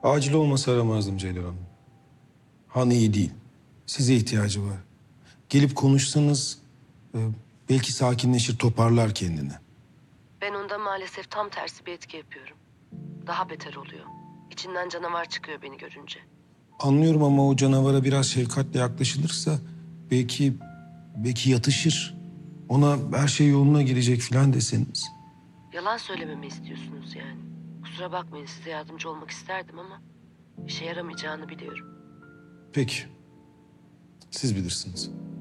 Acil olmasa aramazdım Ceylan Hanım. Han iyi değil. Size ihtiyacı var. Gelip konuşsanız belki sakinleşir, toparlar kendini. Ben onda maalesef tam tersi bir etki yapıyorum. Daha beter oluyor. İçinden canavar çıkıyor beni görünce. Anlıyorum ama o canavara biraz şefkatle yaklaşılırsa belki yatışır. Ona her şey yoluna girecek falan deseniz. Yalan söylememi istiyorsunuz yani. Kusura bakmayın, size yardımcı olmak isterdim ama işe yaramayacağını biliyorum. Peki. Siz bilirsiniz.